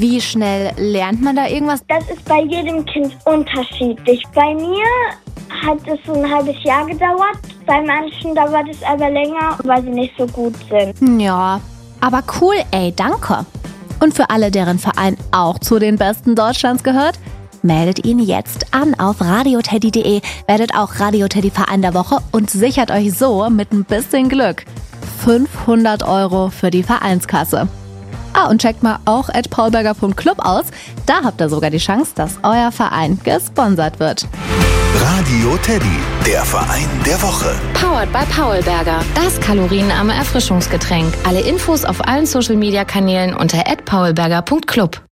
Wie schnell lernt man da irgendwas? Das ist bei jedem Kind unterschiedlich. Bei mir hat es so ein halbes Jahr gedauert. Bei manchen dauert es aber länger, weil sie nicht so gut sind. Ja, aber cool, ey, danke. Und für alle, deren Verein auch zu den Besten Deutschlands gehört, meldet ihn jetzt an auf radioteddy.de, werdet auch Radio-Teddy-Verein der Woche und sichert euch so mit ein bisschen Glück 500 € für die Vereinskasse. Und checkt mal auch @paulberger.club aus. Da habt ihr sogar die Chance, dass euer Verein gesponsert wird. Radio Teddy, der Verein der Woche. Powered by Paulberger, das kalorienarme Erfrischungsgetränk. Alle Infos auf allen Social-Media-Kanälen unter @paulberger.club.